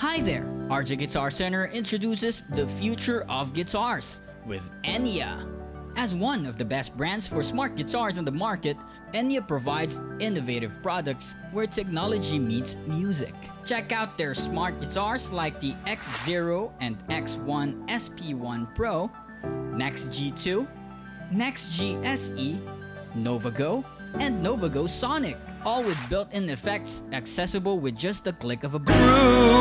Hi there! RJ Guitar Center introduces the future of guitars with Enya. As one of the best brands for smart guitars on the market, Enya provides innovative products where technology meets music. Check out their smart guitars like the X0 and X1 SP1 Pro, Next G2, Next G SE, NovaGo, and NovaGo Sonic, all with built-in effects accessible with just the click of a button.